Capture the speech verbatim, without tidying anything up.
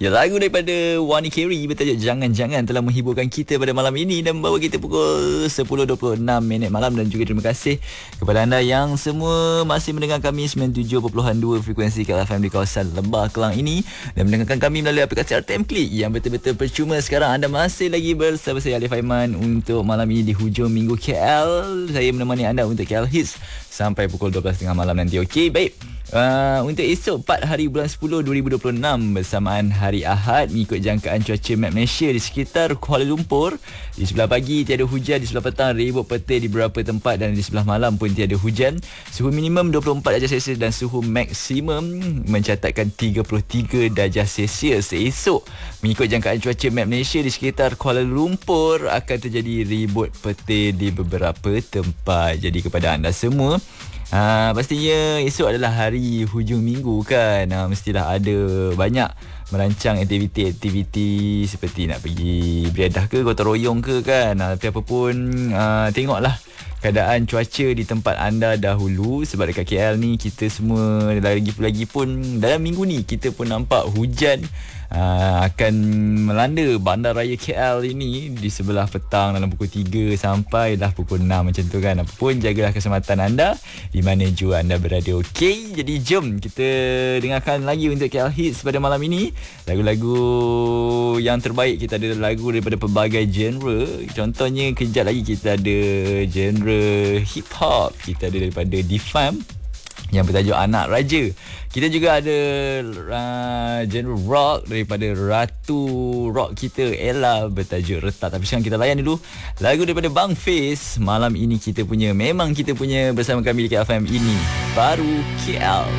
Ya, lagu daripada Wani Carey bertajuk Jangan-Jangan telah menghiburkan kita pada malam ini dan membawa kita pukul sepuluh dua puluh enam minit malam. Dan juga terima kasih kepada anda yang semua masih mendengar kami sembilan puluh tujuh perpuluhan dua frekuensi K L F M di kawasan Lembah Kelang ini dan mendengarkan kami melalui aplikasi R T M Klik yang betul-betul percuma. Sekarang anda masih lagi bersama saya Alif Aiman untuk malam ini di hujung minggu K L. Saya menemani anda untuk K L Hits sampai pukul dua belas tiga puluh malam nanti. Okey, baik. Uh, untuk esok empat hari bulan sepuluh dua ribu dua puluh enam bersamaan hari Ahad, mengikut jangkaan cuaca Map Malaysia di sekitar Kuala Lumpur, di sebelah pagi tiada hujan, di sebelah petang ribut petir di beberapa tempat dan di sebelah malam pun tiada hujan. Suhu minimum dua puluh empat darjah Celsius dan suhu maksimum mencatatkan tiga puluh tiga darjah Celsius. Esok mengikut jangkaan cuaca Map Malaysia di sekitar Kuala Lumpur akan terjadi ribut petir di beberapa tempat. Jadi kepada anda semua, Ha, pastinya esok adalah hari hujung minggu kan. Ha, mestilah ada banyak merancang aktiviti-aktiviti seperti nak pergi beriadah ke, gotong royong ke kan. Ha, tapi apa pun, ha, tengoklah keadaan cuaca di tempat anda dahulu. Sebab dekat K L ni kita semua lagi-lagi pun dalam minggu ni kita pun nampak hujan Uh, akan melanda bandaraya K L ini di sebelah petang dalam pukul tiga sampailah pukul enam macam tu kan. Apapun, jagalah keselamatan anda di mana jua anda berada. Okey, jadi jom kita dengarkan lagi untuk K L Hits pada malam ini. Lagu-lagu yang terbaik, kita ada lagu daripada pelbagai genre. Contohnya kejap lagi kita ada genre hip hop, kita ada daripada Defam yang bertajuk Anak Raja. Kita juga ada uh, genre rock daripada Ratu Rock kita, Ella, bertajuk Retak. Tapi sekarang kita layan dulu lagu daripada Bang Face. Malam ini kita punya, memang kita punya bersama kami di K L F M ini, Baru K L.